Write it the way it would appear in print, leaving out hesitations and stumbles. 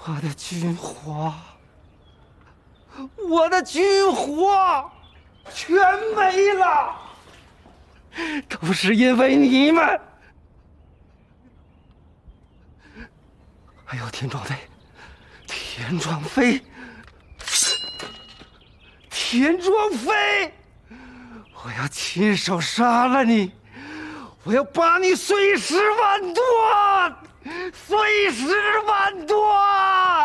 我的军火，我的军火全没了，都是因为你们！还有田壮飞，田壮飞，田壮飞！我要亲手杀了你！我要把你碎尸万段！碎尸万段！